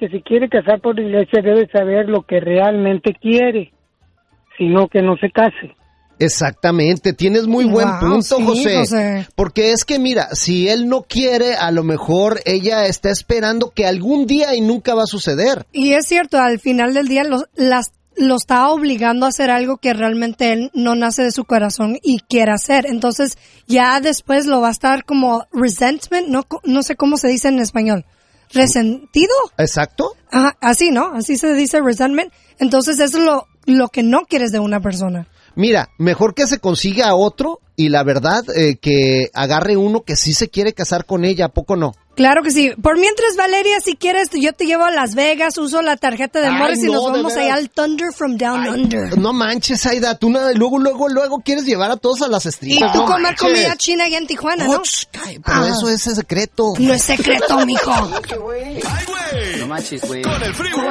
que si quiere casar por la iglesia debe saber lo que realmente quiere, sino que no se case. Exactamente, tienes muy buen punto, sí, José. Porque es que mira, si él no quiere, a lo mejor ella está esperando que algún día y nunca va a suceder. Y es cierto, al final del día lo está obligando a hacer algo que realmente él no nace de su corazón y quiere hacer. Entonces ya después lo va a estar como resentment, no sé cómo se dice en español. ¿Resentido? Exacto. Ajá, así, ¿no? Así se dice resentment. Entonces eso es lo que no quieres de una persona. Mira, mejor que se consiga a otro y la verdad que agarre uno que sí se quiere casar con ella, ¿a poco no? Claro que sí. Por mientras, Valeria, si quieres, yo te llevo a Las Vegas, uso la tarjeta de Morris y nos vamos allá al Thunder from Down Under. No manches, Aida, tú luego quieres llevar a todos a las estrellas. Y tú comer comida china allá en Tijuana, ¿no? Pero eso es secreto. No es secreto, mijo. No manches, güey. Con el Freeway.